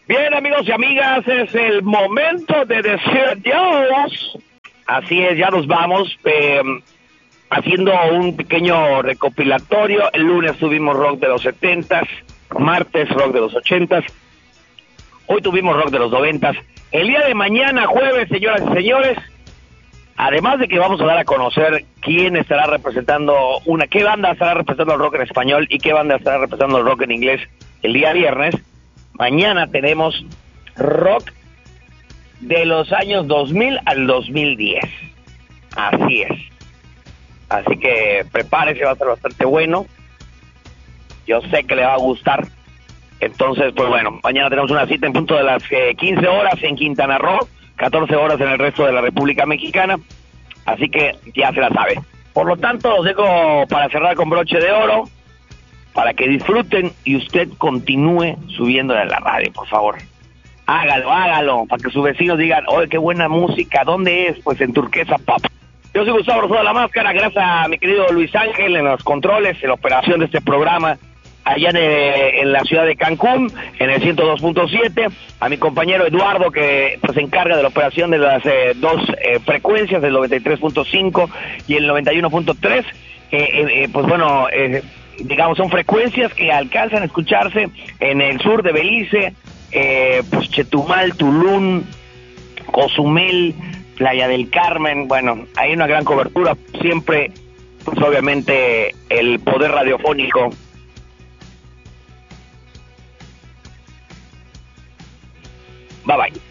Bien, amigos y amigas, es el momento de decir adiós. Así es, ya nos vamos. Haciendo un pequeño recopilatorio. El lunes tuvimos rock de los 70s, martes rock de los 80s, hoy tuvimos rock de los 90s. El día de mañana, jueves, señoras y señores, además de que vamos a dar a conocer quién estará representando qué banda estará representando el rock en español y qué banda estará representando el rock en inglés el día viernes, mañana tenemos rock de los años 2000 al 2010. Así es. Así que prepárese, va a ser bastante bueno. Yo sé que le va a gustar. Entonces, pues bueno, mañana tenemos una cita en punto de las 15 horas en Quintana Roo, 14 horas en el resto de la República Mexicana. Así que ya se la sabe. Por lo tanto, los dejo para cerrar con broche de oro, para que disfruten y usted continúe subiéndole a la radio, por favor. Hágalo, para que sus vecinos digan, oye, qué buena música, ¿dónde es? Pues en Turquesa Pop. Yo soy Gustavo Rosario de la Máscara, gracias a mi querido Luis Ángel en los controles, en la operación de este programa, allá en la ciudad de Cancún, en el 102.7, a mi compañero Eduardo, que pues, se encarga de la operación de las dos frecuencias, el 93.5 y el 91.3, pues bueno, digamos, son frecuencias que alcanzan a escucharse en el sur de Belice, pues Chetumal, Tulum, Cozumel, Playa del Carmen. Bueno, hay una gran cobertura, siempre, pues obviamente, el poder radiofónico. Bye bye.